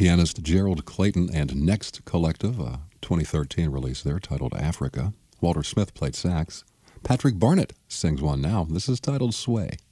pianist Gerald Clayton and Next Collective, a 2013 release there titled Africa. Walter Smith played sax. Patrick Barnett sings one now. This is titled Sway.